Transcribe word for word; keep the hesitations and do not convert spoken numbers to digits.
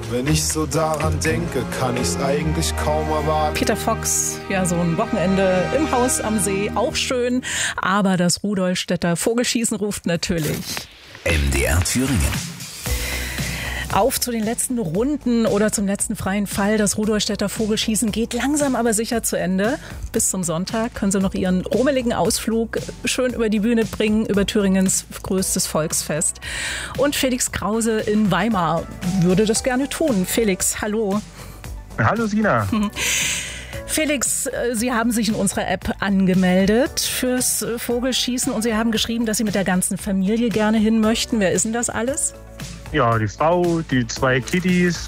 Wenn ich so daran denke, kann ich's eigentlich kaum erwarten. Peter Fox, ja, so ein Wochenende im Haus am See, auch schön. Aber das Rudolstädter Vogelschießen ruft natürlich. M D R Thüringen. Auf zu den letzten Runden oder zum letzten freien Fall. Das Rudolstädter Vogelschießen geht langsam aber sicher zu Ende. Bis zum Sonntag können Sie noch Ihren rummeligen Ausflug schön über die Bühne bringen, über Thüringens größtes Volksfest. Und Felix Krause in Weimar würde das gerne tun. Felix, hallo. Hallo Sina. Felix, Sie haben sich in unserer App angemeldet fürs Vogelschießen und Sie haben geschrieben, dass Sie mit der ganzen Familie gerne hin möchten. Wer ist denn das alles? Ja, die Frau, die zwei Kiddies